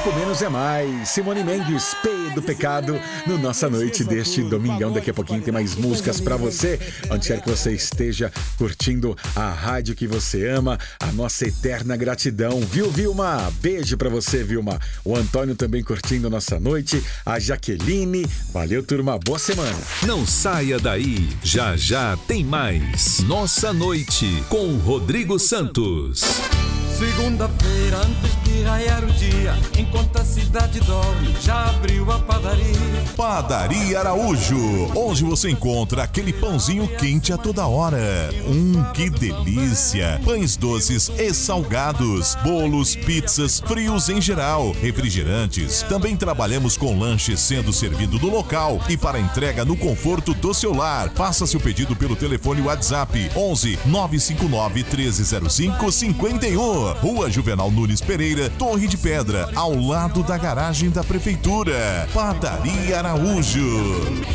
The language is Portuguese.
pouco menos é mais. Simone Mendes, P do Pecado, no Nossa Noite deste domingão. Daqui a pouquinho tem mais músicas pra você, onde quer que você esteja curtindo a rádio que você ama, a nossa eterna gratidão. Viu, Vilma? Beijo pra você, Vilma. O Antônio também curtindo Nossa Noite, a Jaqueline. Valeu, turma, boa semana. Não saia daí, já já tem mais. Nossa Noite com o Rodrigo Santos. Segunda-feira, antes de raiar o dia, enquanto a cidade dorme, já abriu a padaria. Padaria Araújo, onde você encontra aquele pãozinho quente a toda hora. Que delícia! Pães doces e salgados, bolos, pizzas, frios em geral, refrigerantes. Também trabalhamos com lanches sendo servido no local e para entrega no conforto do seu lar. Faça seu pedido pelo telefone WhatsApp 11 959 1305 51. Rua Juvenal Nunes Pereira, Torre de Pedra, ao lado da garagem da Prefeitura. Padaria Araújo.